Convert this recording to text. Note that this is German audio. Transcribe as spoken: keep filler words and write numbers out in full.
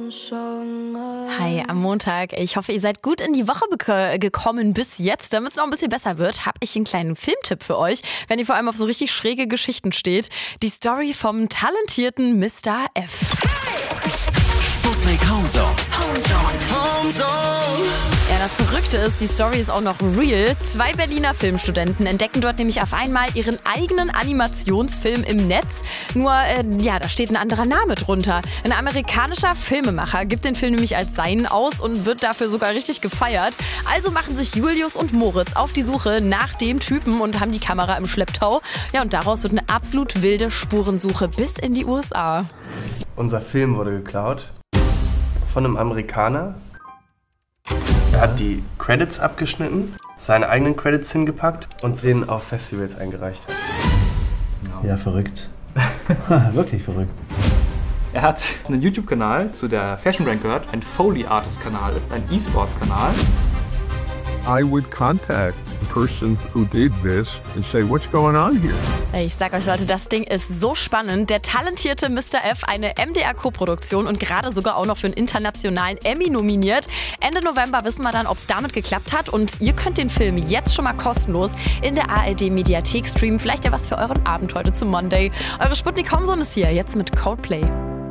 Hi, am Montag. Ich hoffe, ihr seid gut in die Woche bek- gekommen bis jetzt. Damit es noch ein bisschen besser wird, habe ich einen kleinen Filmtipp für euch, wenn ihr vor allem auf so richtig schräge Geschichten steht. Die Story vom talentierten Mister F. Sputnik Homezone. Homezone. Homezone. Ja, das Verrückte ist, die Story ist auch noch real. Zwei Berliner Filmstudenten entdecken dort nämlich auf einmal ihren eigenen Animationsfilm im Netz. Nur, äh, ja, da steht ein anderer Name drunter. Ein amerikanischer Filmemacher gibt den Film nämlich als seinen aus und wird dafür sogar richtig gefeiert. Also machen sich Julius und Moritz auf die Suche nach dem Typen und haben die Kamera im Schlepptau. Ja, und daraus wird eine absolut wilde Spurensuche bis in die U S A. Unser Film wurde geklaut von einem Amerikaner. Er hat die Credits abgeschnitten, seine eigenen Credits hingepackt und den auf Festivals eingereicht. Ja, verrückt. Wirklich verrückt. Er hat einen YouTube-Kanal zu der Fashion Brand gehört, einen Foley Artist-Kanal, einen E-Sports-Kanal. I would contact the person who did this and say, what's going on here? Ich sag euch Leute, das Ding ist so spannend. Der talentierte Mister F, eine M D R-Koproduktion und gerade sogar auch noch für einen internationalen Emmy nominiert. Ende November wissen wir dann, ob es damit geklappt hat und ihr könnt den Film jetzt schon mal kostenlos in der A R D-Mediathek streamen. Vielleicht ja was für euren Abend heute zum Monday. Eure Sputnik Homezone ist hier, jetzt mit Coldplay.